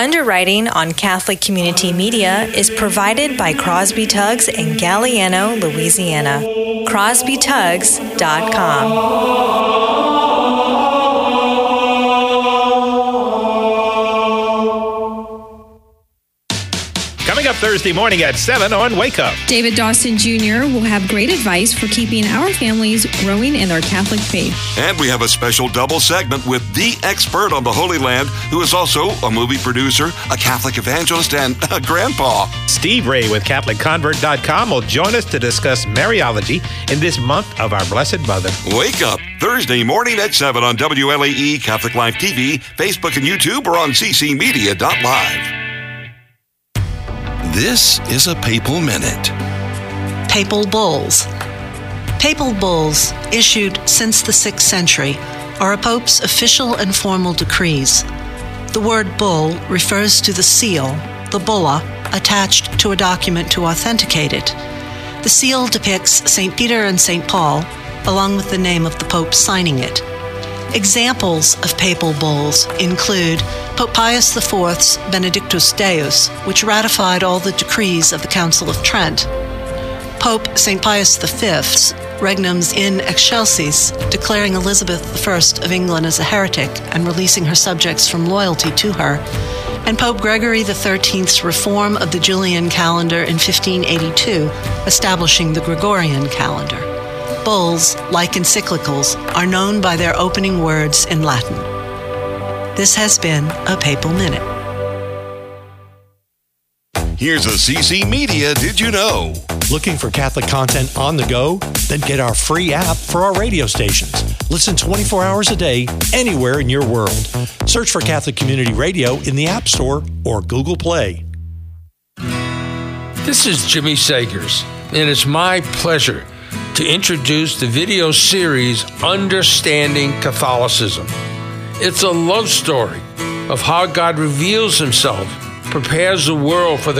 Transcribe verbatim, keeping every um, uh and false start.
Underwriting on Catholic Community Media is provided by Crosby Tugs in Galliano, Louisiana. crosby tugs dot com. Coming up Thursday morning at seven on Wake Up. David Dawson Junior will have great advice for keeping our families growing in their Catholic faith. And we have a special double segment with the expert on the Holy Land, who is also a movie producer, a Catholic evangelist, and a grandpa. Steve Ray with Catholic Convert dot com will join us to discuss Mariology in this month of our Blessed Mother. Wake Up Thursday morning at seven on W L A E, Catholic Life T V, Facebook and YouTube, or on c c media dot live. This is a Papal Minute. Papal bulls. Papal bulls, issued since the sixth century, are a pope's official and formal decrees. The word bull refers to the seal, the bulla, attached to a document to authenticate it. The seal depicts Saint Peter and Saint Paul, along with the name of the pope signing it. Examples of papal bulls include Pope Pius the Fourth's Benedictus Deus, which ratified all the decrees of the Council of Trent; Pope Saint Pius the Fifth's Regnums in Excelsis, declaring Elizabeth the First of England as a heretic and releasing her subjects from loyalty to her; and Pope Gregory the Thirteenth's reform of the Julian calendar in fifteen eighty-two, establishing the Gregorian calendar. Bulls, like encyclicals, are known by their opening words in Latin. This has been a Papal Minute. Here's a C C Media Did You Know? Looking for Catholic content on the go? Then get our free app for our radio stations. Listen twenty-four hours a day, anywhere in your world. Search for Catholic Community Radio in the App Store or Google Play. This is Jimmy Sagers, and it's my pleasure to introduce the video series Understanding Catholicism. It's a love story of how God reveals himself, prepares the world for the